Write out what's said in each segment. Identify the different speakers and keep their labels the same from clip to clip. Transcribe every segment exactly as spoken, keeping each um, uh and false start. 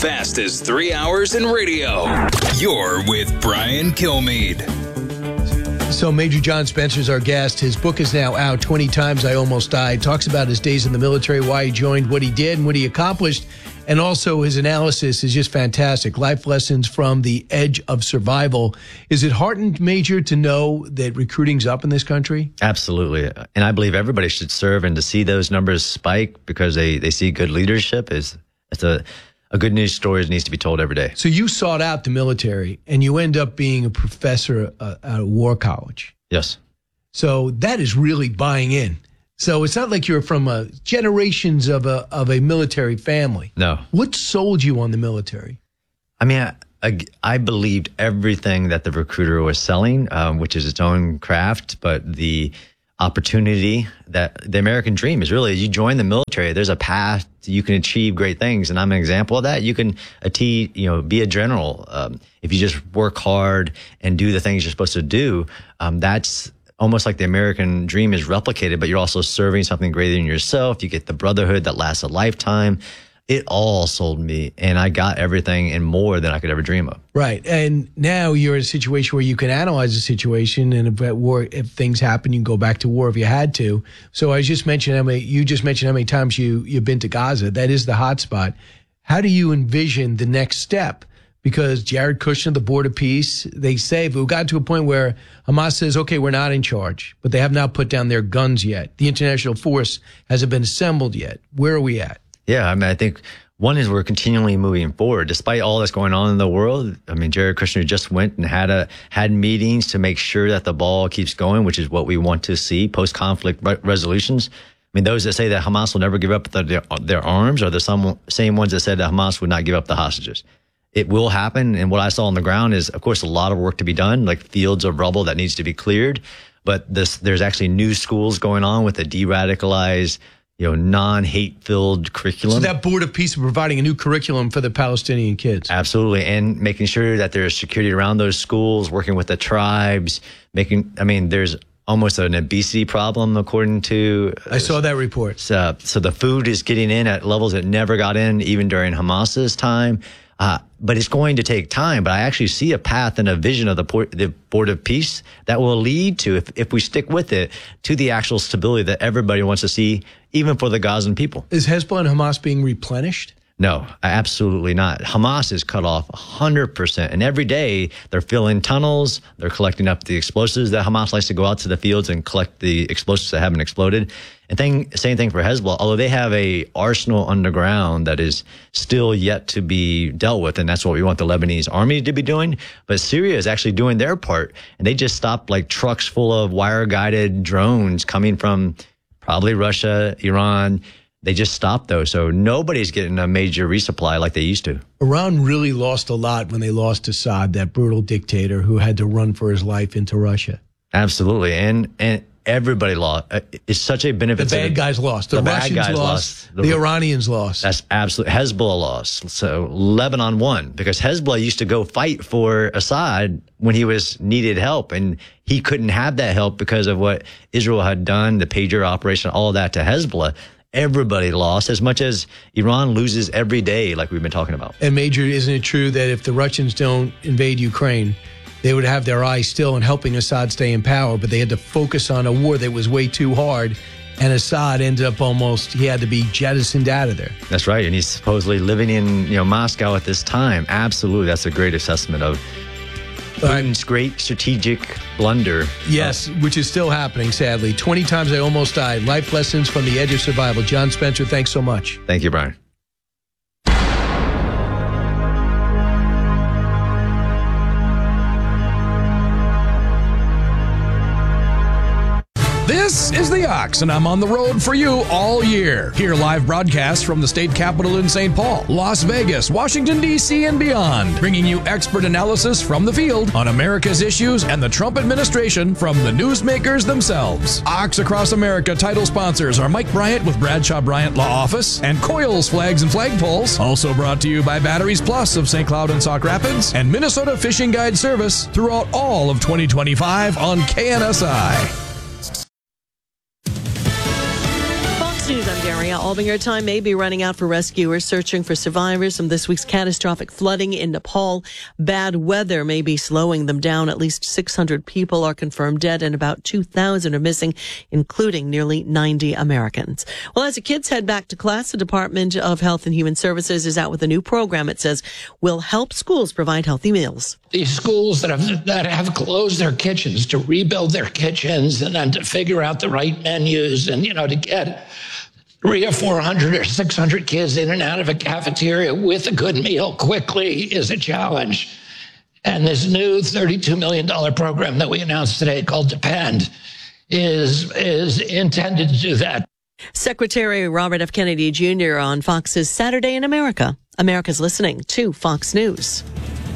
Speaker 1: fastest three hours in radio. You're with Brian Kilmeade.
Speaker 2: So Major John Spencer's our guest. His book is now out, twenty times I Almost Died. Talks about his days in the military, why he joined, what he did, and what he accomplished. And also his analysis is just fantastic. Life lessons from the edge of survival. Is it heartened, Major, to know that recruiting's up in this country?
Speaker 3: Absolutely. And I believe everybody should serve, and to see those numbers spike because they, they see good leadership is it's a, a good news story that needs to be told every day.
Speaker 2: So you sought out the military and you end up being a professor uh, at a war college.
Speaker 3: Yes.
Speaker 2: So that is really buying in. So it's not like you're from a, generations of a of a military family.
Speaker 3: No.
Speaker 2: What sold you on the military?
Speaker 3: I mean, I, I, I believed everything that the recruiter was selling, um, which is its own craft, but the opportunity that the American dream is really, you join the military, there's a path, you can achieve great things. And I'm an example of that. You can achieve, you know, be a general. Um, if you just work hard and do the things you're supposed to do, um, that's almost like the American dream is replicated, but you're also serving something greater than yourself. You get the brotherhood that lasts a lifetime. It all sold me, and I got everything and more than I could ever dream of.
Speaker 2: Right. And now you're in a situation where you can analyze the situation, and if at war, if things happen, you can go back to war if you had to. So I just mentioned how many, you just mentioned how many times you, you've been to Gaza. That is the hot spot. How do you envision the next step? Because Jared Kushner, the Board of Peace, they say if we got to a point where Hamas says, okay, we're not in charge, but they have not put down their guns yet. The international force hasn't been assembled yet. Where are we at?
Speaker 3: Yeah, I mean, I think one is we're continually moving forward. Despite all that's going on in the world, I mean, Jared Kushner just went and had a had meetings to make sure that the ball keeps going, which is what we want to see, post-conflict re- resolutions. I mean, those that say that Hamas will never give up the, their, their arms are the some, same ones that said that Hamas would not give up the hostages. It will happen, and what I saw on the ground is, of course, a lot of work to be done, like fields of rubble that needs to be cleared. But this, there's actually new schools going on with a de-radicalized, you know, non-hate-filled curriculum.
Speaker 2: So that Board of Peace is providing a new curriculum for the Palestinian kids.
Speaker 3: Absolutely, and making sure that there's security around those schools, working with the tribes, making, I mean, there's almost an obesity problem, according to...
Speaker 2: I saw that report.
Speaker 3: So, so the food is getting in at levels that never got in, even during Hamas's time. Uh, but it's going to take time. But I actually see a path and a vision of the, port, the Board of Peace that will lead to, if, if we stick with it, to the actual stability that everybody wants to see, even for the Gazan people.
Speaker 2: Is Hezbollah and Hamas being replenished?
Speaker 3: No, absolutely not. Hamas is cut off one hundred percent. And every day they're filling tunnels. They're collecting up the explosives that Hamas likes to go out to the fields and collect the explosives that haven't exploded. And thing, same thing for Hezbollah, although they have a arsenal underground that is still yet to be dealt with. And that's what we want the Lebanese army to be doing. But Syria is actually doing their part. And they just stopped like trucks full of wire guided drones coming from probably Russia, Iran. They just stopped those. So nobody's getting a major resupply like they used to.
Speaker 2: Iran really lost a lot when they lost Assad, that brutal dictator who had to run for his life into Russia.
Speaker 3: Absolutely. And and everybody lost. It's such a benefit.
Speaker 2: The bad
Speaker 3: the,
Speaker 2: guys lost. The,
Speaker 3: the
Speaker 2: Russians
Speaker 3: bad guys
Speaker 2: lost.
Speaker 3: lost.
Speaker 2: The,
Speaker 3: the
Speaker 2: Iranians lost.
Speaker 3: That's absolutely. Hezbollah lost. So Lebanon won because Hezbollah used to go fight for Assad when he was needed help. And he couldn't have that help because of what Israel had done, the pager operation, all of that to Hezbollah. Everybody lost as much as Iran loses every day, like we've been talking about.
Speaker 2: And Major, isn't it true that if the Russians don't invade Ukraine, they would have their eyes still on helping Assad stay in power, but they had to focus on a war that was way too hard, and Assad ended up almost, he had to be jettisoned out of there.
Speaker 3: That's right, and he's supposedly living in, you know, Moscow at this time. Absolutely, that's a great assessment of Putin's great strategic blunder.
Speaker 2: Yes, which is still happening, sadly. twenty times I Almost Died. Life lessons from the edge of survival. John Spencer, thanks so much.
Speaker 3: Thank you, Brian.
Speaker 4: This is The Ox, and I'm on the road for you all year. Hear live broadcasts from the state capitol in Saint Paul, Las Vegas, Washington, D C, and beyond, bringing you expert analysis from the field on America's issues and the Trump administration from the newsmakers themselves. Ox Across America title sponsors are Mike Bryant with Bradshaw Bryant Law Office and Coils Flags and Flagpoles. Also brought to you by Batteries Plus of Saint Cloud and Sauk Rapids and Minnesota Fishing Guide Service throughout all of twenty twenty-five on K N S I.
Speaker 5: News, I'm Daria. Evolving our time may be running out for rescuers searching for survivors from this week's catastrophic flooding in Nepal. Bad weather may be slowing them down. At least six hundred people are confirmed dead and about two thousand are missing, including nearly ninety Americans. Well, as the kids head back to class, the Department of Health and Human Services is out with a new program it says will help schools provide healthy meals.
Speaker 6: These schools that have, that have closed their kitchens to rebuild their kitchens and then to figure out the right menus and, you know, to get three or four hundred or six hundred kids in and out of a cafeteria with a good meal quickly is a challenge. And this new thirty-two million dollars program that we announced today called Depend is, is intended to do that.
Speaker 5: Secretary Robert F. Kennedy Junior on Fox's Saturday in America. America's listening to Fox News.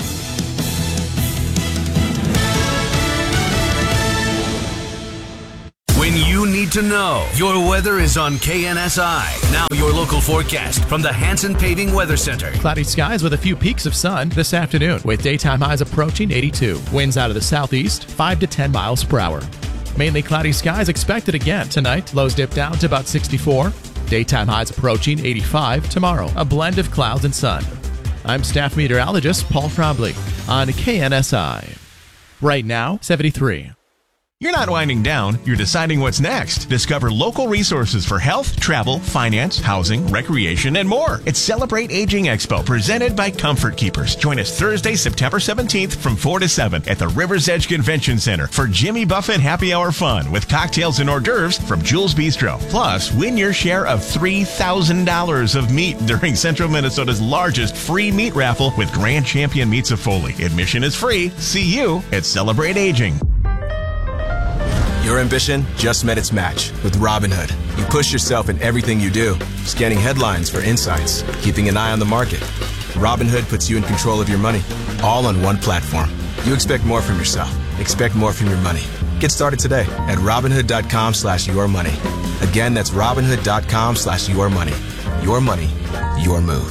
Speaker 7: When you need to know, your weather is on K N S I. Now your local forecast from the Hanson Paving Weather Center.
Speaker 8: Cloudy skies with a few peaks of sun this afternoon, with daytime highs approaching eighty-two. Winds out of the southeast, five to ten miles per hour. Mainly cloudy skies expected again tonight. Lows dip down to about sixty-four. Daytime highs approaching eighty-five tomorrow. A blend of clouds and sun. I'm staff meteorologist Paul Frobley on K N S I. Right now, seventy-three.
Speaker 9: You're not winding down, you're deciding what's next. Discover local resources for health, travel, finance, housing, recreation, and more. It's Celebrate Aging Expo, presented by Comfort Keepers. Join us Thursday, September seventeenth from four to seven at the River's Edge Convention Center for Jimmy Buffett Happy Hour fun with cocktails and hors d'oeuvres from Jules Bistro. Plus, win your share of three thousand dollars of meat during Central Minnesota's largest free meat raffle with Grand Champion Meats of Foley. Admission is free. See you at Celebrate Aging.
Speaker 10: Your ambition just met its match with Robinhood. You push yourself in everything you do, scanning headlines for insights, keeping an eye on the market. Robinhood puts you in control of your money, all on one platform. You expect more from yourself. Expect more from your money. Get started today at Robinhood.com slash your money. Again, that's Robinhood.com slash your money. Your money, your move.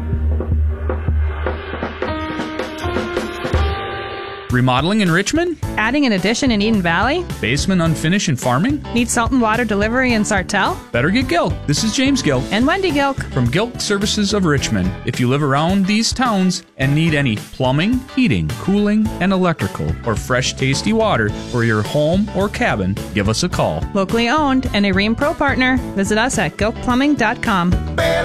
Speaker 11: Remodeling in Richmond?
Speaker 12: Adding an addition in Eden Valley?
Speaker 11: Basement unfinished in farming?
Speaker 12: Need salt and water delivery in Sartell?
Speaker 11: Better get Gilk. This is James Gilk.
Speaker 12: And Wendy Gilk.
Speaker 11: From Gilk Services of Richmond. If you live around these towns and need any plumbing, heating, cooling, and electrical, or fresh, tasty water for your home or cabin, give us a call.
Speaker 12: Locally owned and a Ream Pro partner. Visit us at gilk plumbing dot com.